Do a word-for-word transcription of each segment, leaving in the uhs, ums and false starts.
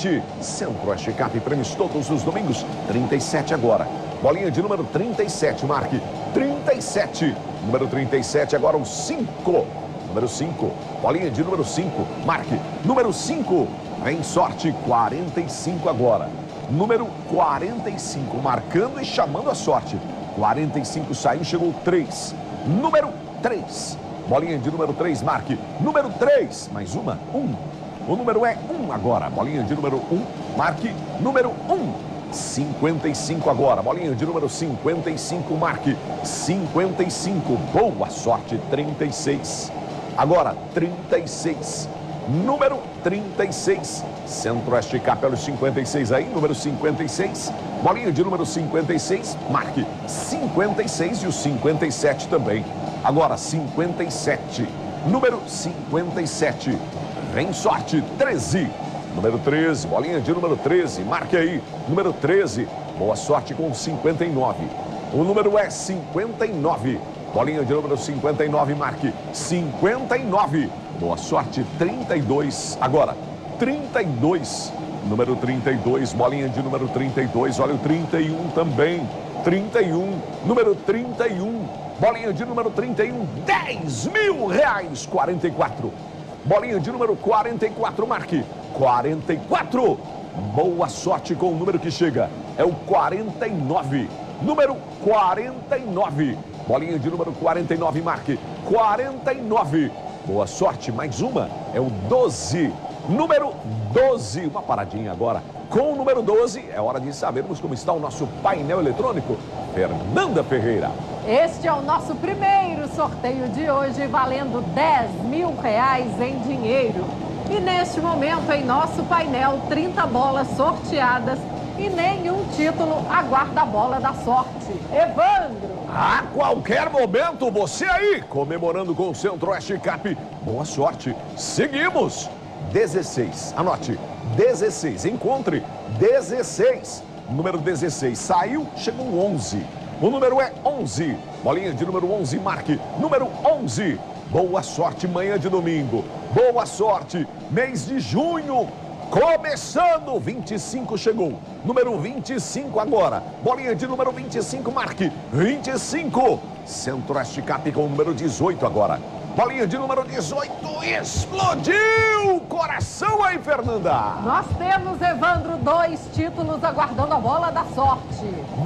sete. Centro-Oeste Cap, prêmios todos os domingos. trinta e sete agora. Bolinha de número trinta e sete, marque. trinta e sete. Número trinta e sete, agora o cinco. Número cinco. Bolinha de número cinco, marque. Número cinco. Vem sorte, quarenta e cinco agora. Número quarenta e cinco, marcando e chamando a sorte. quarenta e cinco saiu, chegou três. Número três. Bolinha de número três, marque. Número três, mais uma, um. O número é um agora. Bolinha de número um, marque. Número um. cinquenta e cinco agora. Bolinha de número cinquenta e cinco, marque. cinquenta e cinco. Boa sorte, trinta e seis. Agora, trinta e seis. Número trinta e seis. Centro-Oeste Cap, olha o cinquenta e seis aí. Número cinquenta e seis. Bolinha de número cinquenta e seis, marque. cinquenta e seis e o cinquenta e sete também. Agora, cinquenta e sete. Número cinquenta e sete. Vem sorte, treze. Número treze, bolinha de número treze, marque aí. Número treze, boa sorte com cinquenta e nove. O número é cinquenta e nove. Bolinha de número cinquenta e nove, marque. cinquenta e nove. Boa sorte, trinta e dois. Agora, trinta e dois. Número trinta e dois, bolinha de número trinta e dois. Olha o trinta e um também. trinta e um. Número trinta e um. Bolinha de número trinta e um, dez mil reais, quarenta e quatro. Bolinha de número quarenta e quatro, marque. quarenta e quatro. Boa sorte com o número que chega. É o quarenta e nove. Número quarenta e nove. Bolinha de número quarenta e nove, marque. quarenta e nove. Boa sorte, mais uma. É o doze. Número doze. Uma paradinha agora. Com o número doze, é hora de sabermos como está o nosso painel eletrônico. Fernanda Ferreira. Este é o nosso primeiro sorteio de hoje, valendo dez mil reais em dinheiro. E neste momento, em nosso painel, trinta bolas sorteadas e nenhum título aguarda a bola da sorte. Evandro! A qualquer momento, você aí, comemorando com o Centro-Oeste Cap. Boa sorte. Seguimos. dezesseis. Anote. dezesseis. Encontre. dezesseis. Número dezesseis. Saiu, chegou onze. O número é onze. Bolinha de número onze, marque. Número onze. Boa sorte, manhã de domingo. Boa sorte, mês de junho. Começando, vinte e cinco chegou. Número vinte e cinco agora. Bolinha de número vinte e cinco, marque. vinte e cinco. Centro-Oeste Cap com o número dezoito agora. Bolinha de número dezoito, explodiu! Coração aí, Fernanda! Nós temos, Evandro, dois títulos aguardando a bola da sorte.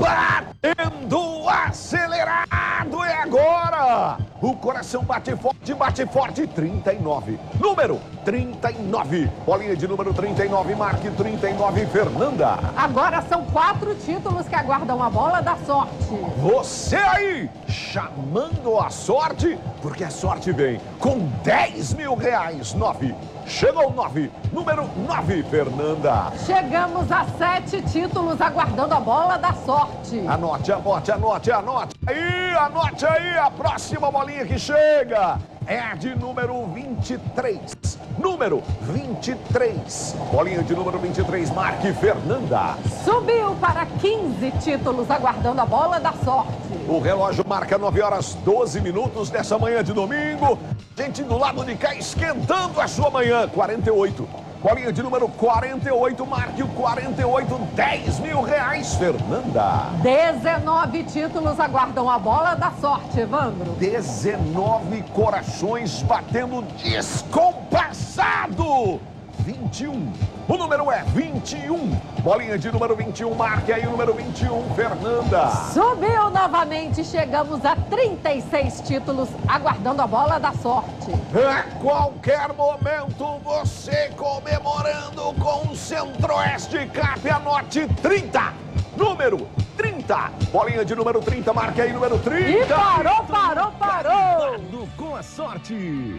Batendo acelerado, é agora! O coração bate forte, bate forte, trinta e nove. Número trinta e nove. Bolinha de número trinta e nove, marque trinta e nove, Fernanda. Agora são quatro títulos que aguardam a bola da sorte. Você aí, chamando a sorte, porque a sorte vem com dez mil reais. nove. Chegou nove. Número nove, Fernanda. Chegamos a sete títulos aguardando a bola da sorte. Anote, anote, anote, anote. Aí, anote aí a próxima bolinha que chega. É a de número vinte e três. Número vinte e três. Bolinha de número vinte e três, marque, Fernanda. Subiu para quinze títulos aguardando a bola da sorte. O relógio marca nove horas doze minutos dessa manhã de domingo. Gente do lado de cá esquentando a sua manhã. quarenta e oito. Bolinha de número quarenta e oito, marque o quarenta e oito, dez mil reais, Fernanda. dezenove títulos aguardam a bola da sorte, Evandro. dezenove corações batendo descompassado. vinte e um. O número é vinte e um. Bolinha de número vinte e um, marque aí o número vinte e um, Fernanda. Subiu novamente, chegamos a trinta e seis títulos, aguardando a bola da sorte. A qualquer momento, você comemorando com o Centro-Oeste Cap, anote trinta. Número trinta. Bolinha de número trinta, marque aí número trinta. E parou, parou, parou. Com a sorte.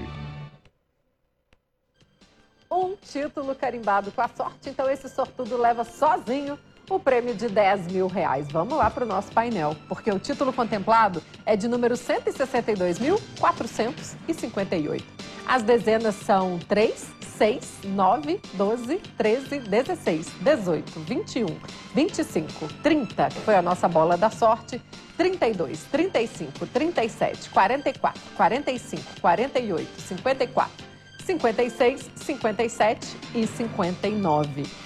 Um título carimbado com a sorte, então esse sortudo leva sozinho o prêmio de dez mil reais. Vamos lá para o nosso painel, porque o título contemplado é de número cento e sessenta e dois mil, quatrocentos e cinquenta e oito. As dezenas são três, seis, nove, doze, treze, dezesseis, dezoito, vinte e um, vinte e cinco, trinta, que foi a nossa bola da sorte, trinta e dois, trinta e cinco, trinta e sete, quarenta e quatro, quarenta e cinco, quarenta e oito, cinquenta e quatro, cinquenta e seis, cinquenta e sete e cinquenta e nove.